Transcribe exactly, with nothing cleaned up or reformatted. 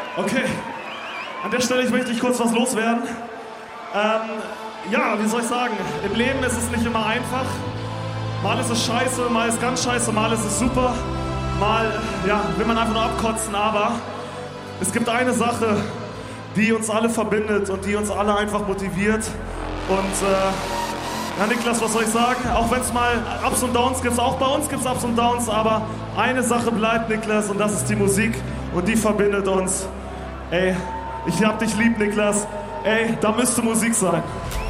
Okay, an der Stelle ich möchte ich kurz was loswerden. Ähm, ja, wie soll ich sagen, im Leben ist es nicht immer einfach. Mal ist es scheiße, mal ist es ganz scheiße, mal ist es super. Mal, ja, will man einfach nur abkotzen, aber es gibt eine Sache, die uns alle verbindet und die uns alle einfach motiviert. Und äh, ja, Niklas, was soll ich sagen? Auch wenn es mal Ups und Downs gibt, auch bei uns gibt es Ups und Downs, aber eine Sache bleibt, Niklas, und das ist die Musik und die verbindet uns. Ey, ich hab dich lieb, Niklas. Ey, da müsste Musik sein.